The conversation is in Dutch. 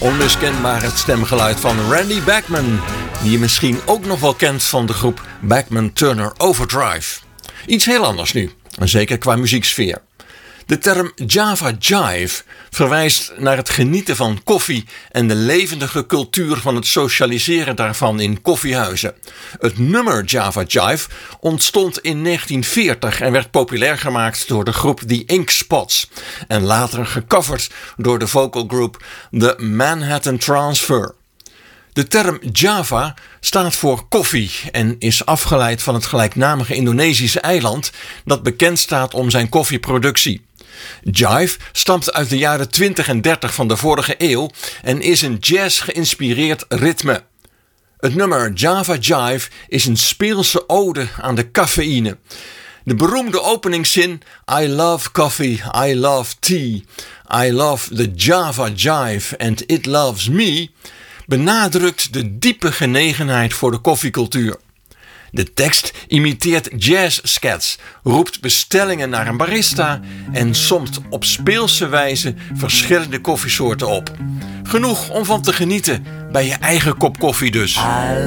Onmiskenbaar het stemgeluid van Randy Bachman, die je misschien ook nog wel kent van de groep Bachman Turner Overdrive. Iets heel anders nu, zeker qua muzieksfeer. De term Java Jive verwijst naar het genieten van koffie en de levendige cultuur van het socialiseren daarvan in koffiehuizen. Het nummer Java Jive ontstond in 1940 en werd populair gemaakt door de groep The Ink Spots en later gecoverd door de vocal group The Manhattan Transfer. De term Java staat voor koffie en is afgeleid van het gelijknamige Indonesische eiland dat bekend staat om zijn koffieproductie. Jive stamt uit de jaren 20 en 30 van de vorige eeuw en is een jazz-geïnspireerd ritme. Het nummer Java Jive is een speelse ode aan de cafeïne. De beroemde openingszin I love coffee, I love tea, I love the Java Jive and it loves me benadrukt de diepe genegenheid voor de koffiecultuur. De tekst imiteert jazz-scats, roept bestellingen naar een barista en somt op speelse wijze verschillende koffiesoorten op. Genoeg om van te genieten bij je eigen kop koffie dus.